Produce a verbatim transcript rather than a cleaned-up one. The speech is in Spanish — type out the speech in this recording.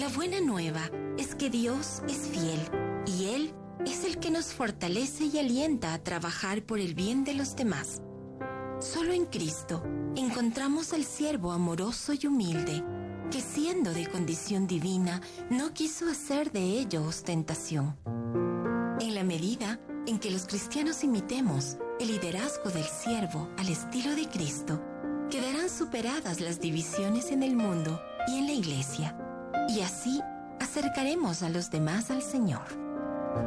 La buena nueva es que Dios es fiel y Él es el que nos fortalece y alienta a trabajar por el bien de los demás. Solo en Cristo encontramos al siervo amoroso y humilde, que siendo de condición divina, no quiso hacer de ello ostentación. En la medida en que los cristianos imitemos el liderazgo del siervo al estilo de Cristo, quedarán superadas las divisiones en el mundo y en la Iglesia, y así acercaremos a los demás al Señor.